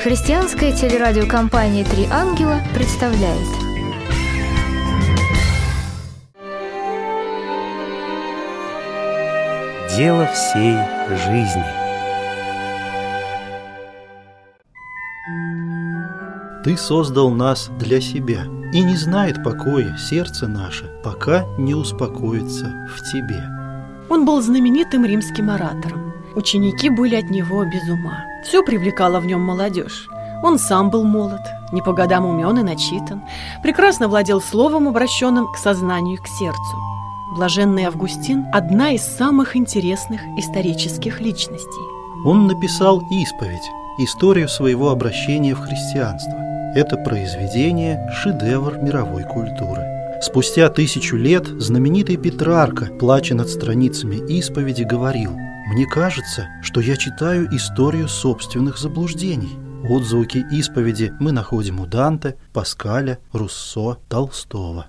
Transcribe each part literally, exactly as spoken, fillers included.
Христианская телерадиокомпания «Три ангела» представляет. Дело всей жизни. Ты создал нас для себя, и не знает покоя сердце наше, пока не успокоится в тебе. Он был знаменитым римским оратором. Ученики были от него без ума. Все привлекало в нем молодежь. Он сам был молод, не по годам умен и начитан, прекрасно владел словом, обращенным к сознанию и к сердцу. Блаженный Августин – одна из самых интересных исторических личностей. Он написал исповедь, историю своего обращения в христианство. Это произведение – шедевр мировой культуры. Спустя тысячу лет знаменитый Петрарка, плача над страницами исповеди, говорил: «Мне кажется, что я читаю историю собственных заблуждений». Отзвуки исповеди мы находим у Данте, Паскаля, Руссо, Толстого.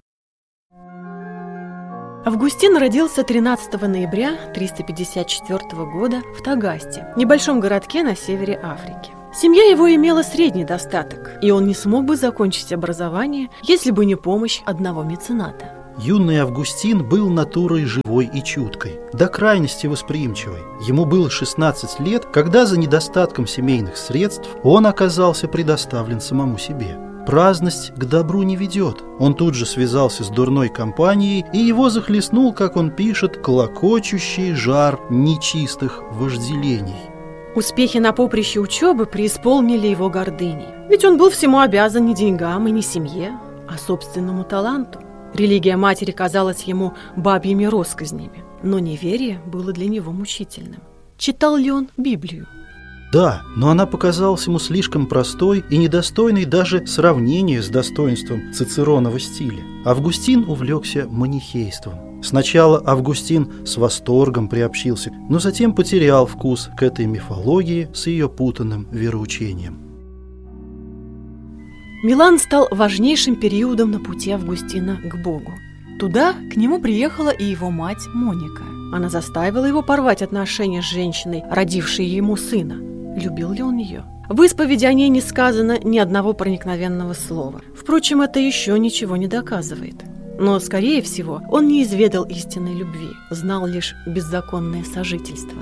Августин родился тринадцатого ноября триста пятьдесят четвёртого года в Тагасте, небольшом городке на севере Африки. Семья его имела средний достаток, и он не смог бы закончить образование, если бы не помощь одного мецената. Юный Августин был натурой живой и чуткой, до крайности восприимчивой. Ему было шестнадцать лет, когда за недостатком семейных средств он оказался предоставлен самому себе. Праздность к добру не ведет. Он тут же связался с дурной компанией, и его захлестнул, как он пишет, клокочущий жар нечистых вожделений. Успехи на поприще учебы преисполнили его гордыней. Ведь он был всему обязан не деньгам и не семье, а собственному таланту. Религия матери казалась ему бабьими россказнями, но неверие было для него мучительным. Читал ли он Библию? Да, но она показалась ему слишком простой и недостойной даже сравнения с достоинством цицеронова стиля. Августин увлекся манихейством. Сначала Августин с восторгом приобщился, но затем потерял вкус к этой мифологии с ее путанным вероучением. Милан стал важнейшим периодом на пути Августина к Богу. Туда к нему приехала и его мать Моника. Она заставила его порвать отношения с женщиной, родившей ему сына. Любил ли он ее? В исповеди о ней не сказано ни одного проникновенного слова. Впрочем, это еще ничего не доказывает. Но, скорее всего, он не изведал истинной любви, знал лишь беззаконное сожительство.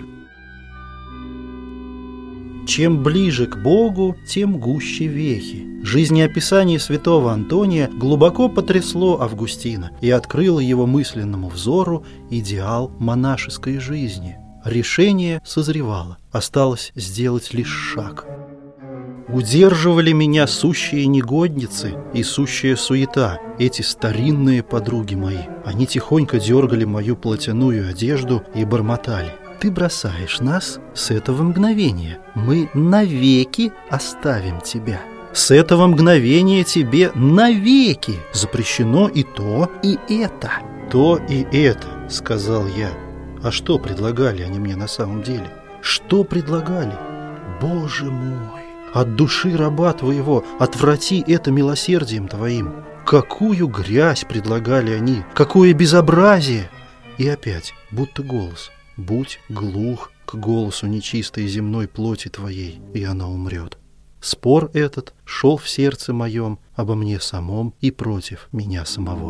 Чем ближе к Богу, тем гуще вехи. Жизнеописание святого Антония глубоко потрясло Августина и открыло его мысленному взору идеал монашеской жизни. Решение созревало, осталось сделать лишь шаг. Удерживали меня сущие негодницы и сущая суета, эти старинные подруги мои. Они тихонько дергали мою платяную одежду и бормотали: «Ты бросаешь нас с этого мгновения, мы навеки оставим тебя. С этого мгновения тебе навеки запрещено и то, и это». «То и это», — сказал я. А что предлагали они мне на самом деле? Что предлагали? Боже мой, от души раба твоего отврати это милосердием твоим. Какую грязь предлагали они, какое безобразие! И опять, будто голос: будь глух к голосу нечистой земной плоти твоей, и она умрет. Спор этот шел в сердце моем обо мне самом и против меня самого.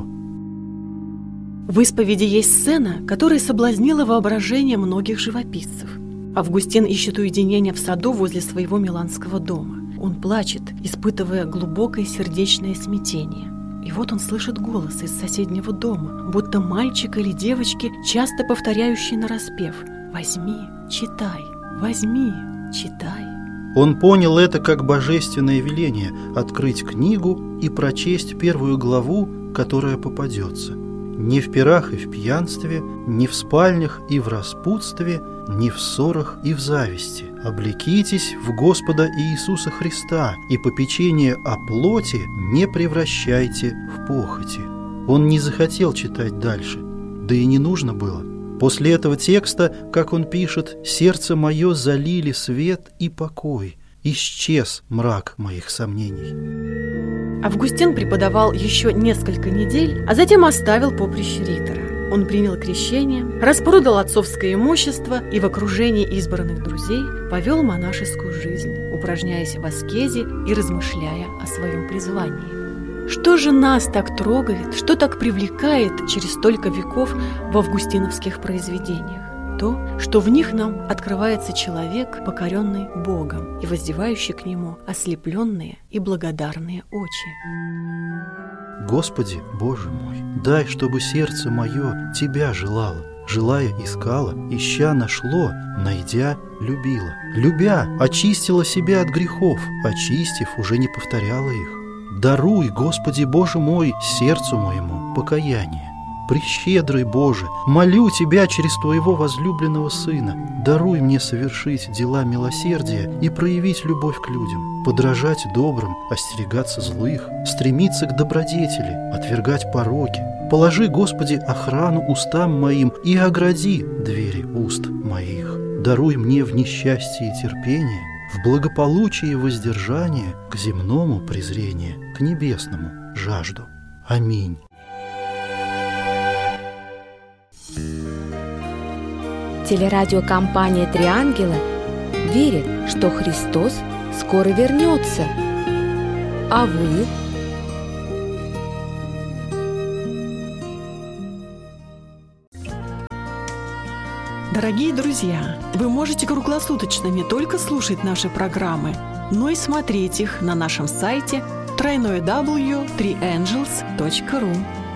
В исповеди есть сцена, которая соблазнила воображение многих живописцев. Августин ищет уединения в саду возле своего миланского дома. Он плачет, испытывая глубокое сердечное смятение. И вот он слышит голос из соседнего дома, будто мальчик или девочки, часто повторяющие нараспев: «Возьми, читай, возьми, читай». Он понял это как божественное веление открыть книгу и прочесть первую главу, которая попадется. Не в пирах и в пьянстве, не в спальнях и в распутстве, не в ссорах и в зависти. Облекитесь в Господа Иисуса Христа, и попечение о плоти не превращайте в похоти. Он не захотел читать дальше, да и не нужно было. После этого текста, как он пишет, «Сердце мое залили свет и покой, исчез мрак моих сомнений». Августин преподавал еще несколько недель, а затем оставил поприще ритора. Он принял крещение, распродал отцовское имущество и в окружении избранных друзей повел монашескую жизнь, упражняясь в аскезе и размышляя о своем призвании. Что же нас так трогает, что так привлекает через столько веков в августиновских произведениях? То, что в них нам открывается человек, покоренный Богом и воздевающий к Нему ослепленные и благодарные очи. Господи, Боже мой, дай, чтобы сердце мое Тебя желало, желая искало, ища нашло, найдя любило. Любя, очистила себя от грехов, очистив, уже не повторяла их. Даруй, Господи, Боже мой, сердцу моему покаяние. Прещедрый Боже, молю Тебя через Твоего возлюбленного Сына, даруй мне совершить дела милосердия и проявить любовь к людям, подражать добрым, остерегаться злых, стремиться к добродетели, отвергать пороки. Положи, Господи, охрану устам моим и огради двери уст моих. Даруй мне в несчастье терпение, в благополучии воздержание, к земному презрение, к небесному жажду. Аминь. Телерадиокомпания «Три ангела» верит, что Христос скоро вернется. А вы? Дорогие друзья, вы можете круглосуточно не только слушать наши программы, но и смотреть их на нашем сайте дабл ю дабл ю дабл ю точка три ангелс точка ру.